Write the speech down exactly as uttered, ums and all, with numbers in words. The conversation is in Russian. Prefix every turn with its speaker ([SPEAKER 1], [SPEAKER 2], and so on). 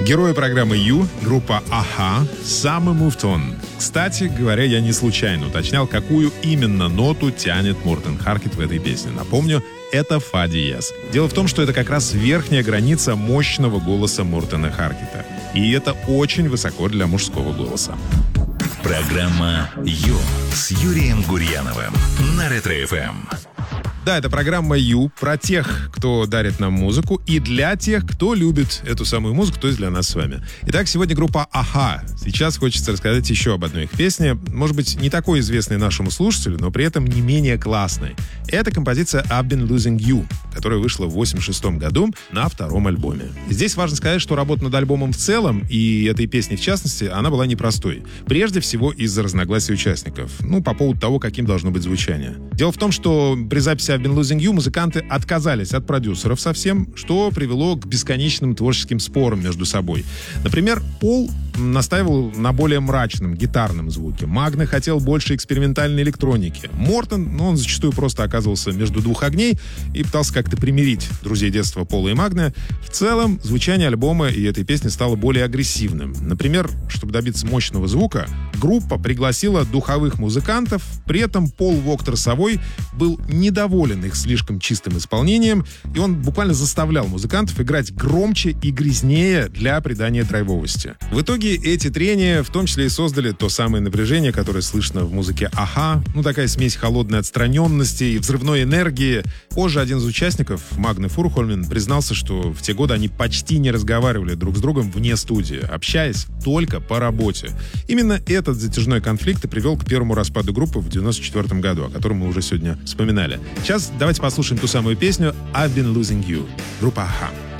[SPEAKER 1] Герои программы Ю, группа а-ха, Summer Moved On. Кстати говоря, я не случайно уточнял, какую именно ноту тянет Мортен Харкет в этой песне. Напомню, это фа диез. Дело в том, что это как раз верхняя граница мощного голоса Мортена Харкета. И это очень высоко для мужского голоса.
[SPEAKER 2] Программа Ю с Юрием Гурьяновым на Ретро-эф эм.
[SPEAKER 1] Да, это программа Ю про тех, кто дарит нам музыку, и для тех, кто любит эту самую музыку, то есть для нас с вами. Итак, сегодня группа а-ха. Сейчас хочется рассказать еще об одной их песне, может быть, не такой известной нашему слушателю, но при этом не менее классной. Это композиция «I've Been Losing You», которая вышла в восемьдесят шестом году на втором альбоме. Здесь важно сказать, что работа над альбомом в целом, и этой песней в частности, она была непростой. Прежде всего из-за разногласий участников. Ну, по поводу того, каким должно быть звучание. Дело в том, что при записи «I've Been Losing You» музыканты отказались от продюсеров совсем, что привело к бесконечным творческим спорам между собой. Например, Пол настаивал на более мрачном гитарном звуке. Магне хотел больше экспериментальной электроники. Мортен, ну, он зачастую просто оказывался между двух огней и пытался как-то примирить друзей детства Пола и Магне. В целом, звучание альбома и этой песни стало более агрессивным. Например, чтобы добиться мощного звука, группа пригласила духовых музыкантов, при этом Пол Воктор-Совой был недоволен их слишком чистым исполнением, и он буквально заставлял музыкантов играть громче и грязнее для придания драйвовости. В итоге эти трения в том числе и создали то самое напряжение, которое слышно в музыке а-ха, ну такая смесь холодной отстраненности и взрывной энергии. Позже один из участников, Магне Фурхольмен, признался, что в те годы они почти не разговаривали друг с другом вне студии, общаясь только по работе. Именно этот затяжной конфликт и привел к первому распаду группы в девяносто четвёртом году, о котором мы уже сегодня вспоминали. Сейчас давайте послушаем ту самую песню «I've Been Losing You». Группа а-ха.